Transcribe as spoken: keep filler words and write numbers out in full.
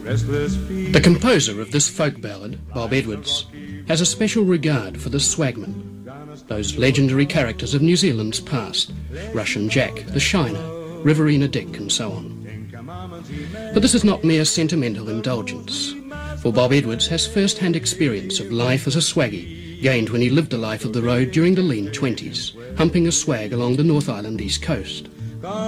The composer of this folk ballad, Bob Edwards, has a special regard for the swagmen, those legendary characters of New Zealand's past, Russian Jack, the Shiner, Riverina Dick and so on. But this is not mere sentimental indulgence, for Bob Edwards has first-hand experience of life as a swaggy, gained when he lived a life of the road during the lean twenties, humping a swag along the North Island east coast.